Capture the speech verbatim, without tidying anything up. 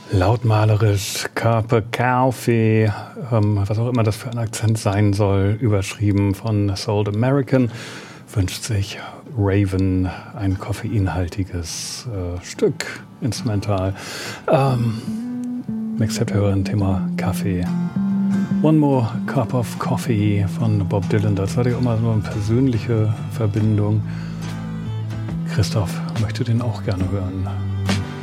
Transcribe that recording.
Lautmalerisch, Körper, Kaffee, ähm, was auch immer das für ein Akzent sein soll, überschrieben von Sold American, wünscht sich Raven ein koffeinhaltiges äh, Stück, instrumental. Ähm, Mixtape-Hörerin, Thema Kaffee. One More Cup of Coffee von Bob Dylan, das hatte ich auch mal so eine persönliche Verbindung. Christoph möchte den auch gerne hören.